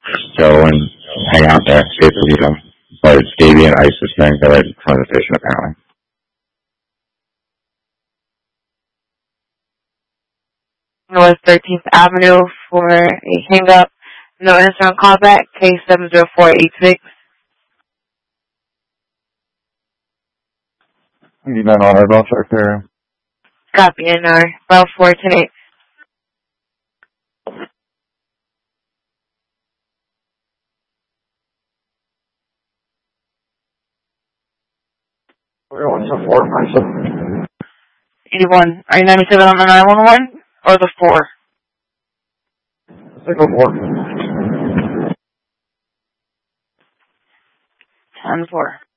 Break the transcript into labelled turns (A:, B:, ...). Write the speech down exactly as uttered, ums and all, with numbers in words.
A: go and hang out there, see if we, you know, but Davey and Ice was staying right in front of the station apparently.
B: North thirteenth Avenue for a hang-up. No answer on callback. Case seven zero four eight six.
C: You don't know her about right there.
B: Copy N R. Well, four ten eight.
C: What's the four person?
B: eighty-one. Are you ninety-seven on the nine one one or the four?
C: Single four.
B: ten four.